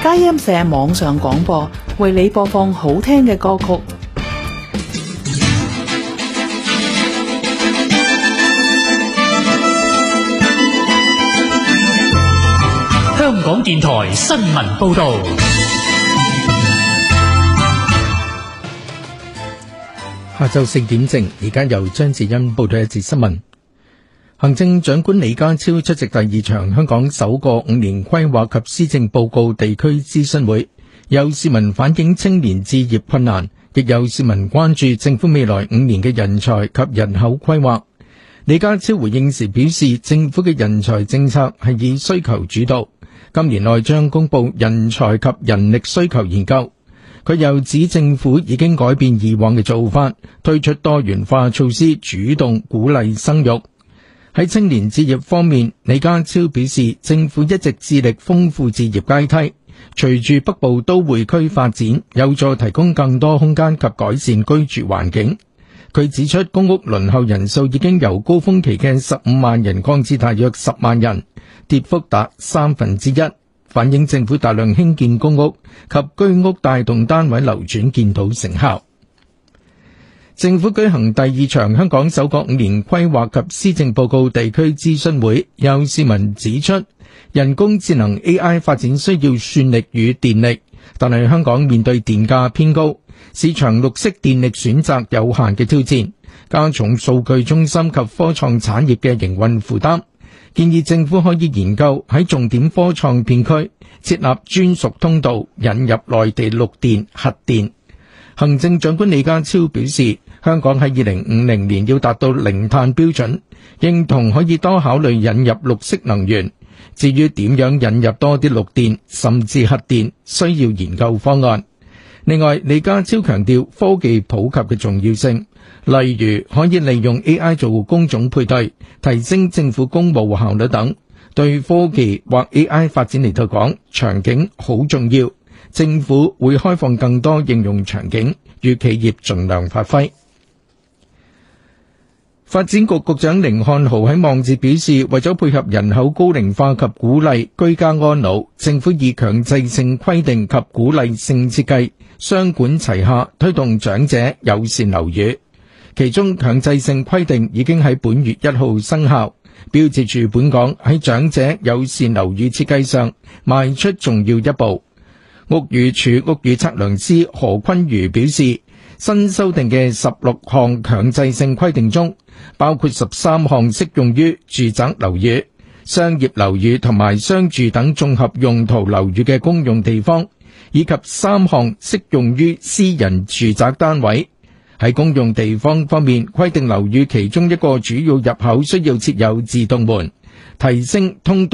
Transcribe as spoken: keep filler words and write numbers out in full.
佳音社網上廣播，為你播放好聽嘅歌曲。 香港電台新聞報道。 下晝四點正，而家由張智欣報道一節新聞。行政長官李家超出席第二場香港首個五年規劃及施政報告地區諮詢會，有市民反映青年置業困難，亦有市民關注政府未來五年嘅人才及人口規劃。李家超回應時表示，政府嘅人才政策係以需求主導，今年內將公布人才及人力需求研究。佢又指政府已經改變以往嘅做法，推出多元化措施，主動鼓勵生育。喺青年置業方面，李家超表示，政府一直致力豐富置業階梯，隨住北部都會區發展，有助提供更多空間及改善居住環境。佢指出，公屋輪候人數已經由高峰期嘅十五萬人降至大約十萬人，跌幅達三分之一，反映政府大量興建公屋及居屋帶動單位流轉見到成效。政府舉行第二場香港首個五年規劃及施政報告地區諮詢會，有市民指出，人工智能 A I 發展需要算力與電力，但係香港面對電價偏高，市場綠色電力選擇有限嘅挑戰，加重數據中心及科創產業嘅營運負擔，建議政府可以研究喺重點科創片區設立專屬通道，引入內地綠電、核電。行政長官李家超表示，香港喺二零五零年要達到零碳標準，認同可以多考慮引入綠色能源。至於點樣引入多啲綠電，甚至核電，需要研究方案。另外，李家超強調科技普及嘅重要性，例如可以利用 A I 做工種配對，提升政府公務效率等。對科技或 A I 發展嚟到講，場景好重要。政府會開放更多應用場景，與企業盡量發揮。發展局局長甯漢豪喺網誌表示，為咗配合人口高齡化及鼓勵居家安老，政府以強制性規定及鼓勵性設計雙管齊下，推動長者友善樓宇。其中強制性規定已經喺本月一號生效，標誌住本港喺長者友善樓宇設計上邁出重要一步。屋宇署屋宇測量師何坤瑜表示，新修訂嘅十六項強制性規定中，包括十三項適用於住宅樓宇、商業樓宇同埋商住等綜合用途樓宇嘅公用地方，以及三項適用於私人住宅單位。喺公用地方方面，規定樓宇其中一個主要入口需要設有自動門，提升通